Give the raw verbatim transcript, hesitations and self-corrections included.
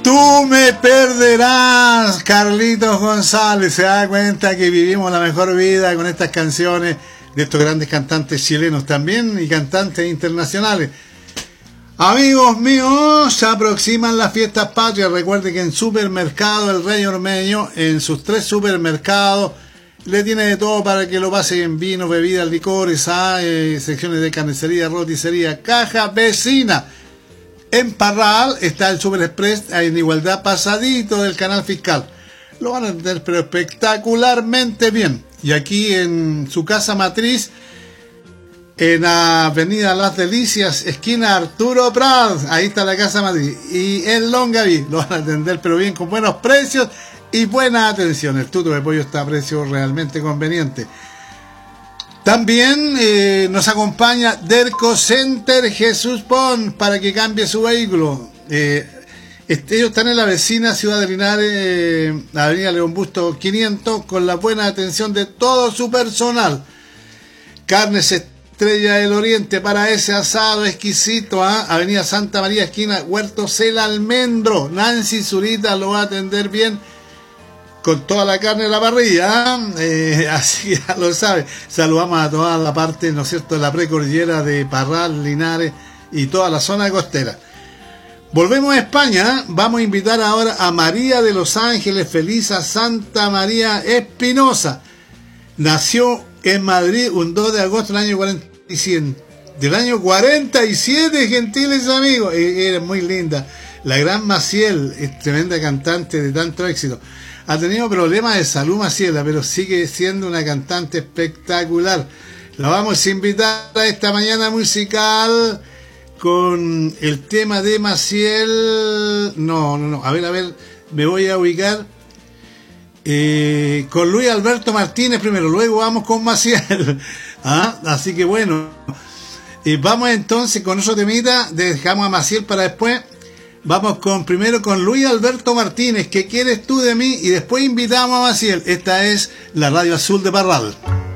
Tú me perderás, Carlitos González. Se da cuenta que vivimos la mejor vida con estas canciones de estos grandes cantantes chilenos también y cantantes internacionales. Amigos míos, se aproximan las fiestas patrias. Recuerde que en Supermercado El Rey Ormeño, en sus tres supermercados, le tiene de todo para que lo pase en vino, bebidas, licores, ¿ah? eh, secciones de carnicería, roticería, caja vecina. En Parral está el Super Express en Igualdad, pasadito del Canal Fiscal. Lo van a entender pero espectacularmente bien. Y aquí en su casa matriz, en Avenida Las Delicias, esquina Arturo Prat, ahí está la casa matriz. Y en Longaví lo van a atender pero bien, con buenos precios y buena atención. El tuto de pollo está a precio realmente conveniente. También eh, nos acompaña Derco Center Jesús Pon para que cambie su vehículo. Eh, este, ellos están en la vecina Ciudad de Linares, eh, Avenida León Busto quinientos, con la buena atención de todo su personal. Carnes Estrella del Oriente para ese asado exquisito, ¿eh? Avenida Santa María, esquina Huertos El Almendro. Nancy Zurita lo va a atender bien, con toda la carne de la parrilla, eh, así que ya lo sabe. Saludamos a toda la parte, ¿no es cierto?, de la precordillera de Parral, Linares y toda la zona costera. Volvemos a España. Vamos a invitar ahora a María de Los Ángeles Felisa Santa María Espinosa. Nació en Madrid un dos de agosto del año cuarenta y siete. Del año cuarenta y siete, gentiles amigos. Era muy linda. La gran Maciel, es tremenda cantante de tanto éxito. Ha tenido problemas de salud Maciela, pero sigue siendo una cantante espectacular. La vamos a invitar a esta mañana musical con el tema de Maciel. No, no, no. A ver, a ver, me voy a ubicar. Eh, con Luis Alberto Martínez primero, luego vamos con Maciel. ¿Ah? Así que bueno. Eh, vamos entonces con otro temita. Dejamos a Maciel para después. Vamos con primero con Luis Alberto Martínez, ¿qué quieres tú de mí? Y después invitamos a Maciel. Esta es la Radio Azul de Parral.